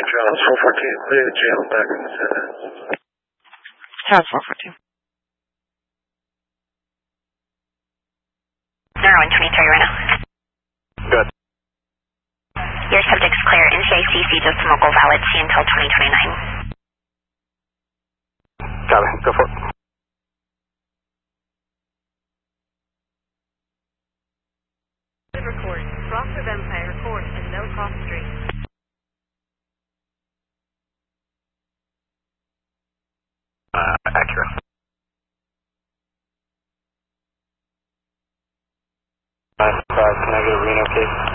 Charles 414, clear the jail back in the center. Charles 414. Neuro 23 right now. Good. Your subject's clear. NCICC decimal valid. See until 2029. Got it. Go for it. Court, Cross of Empire Court and Millcroft Street. Accurate. Can I get a Reno case?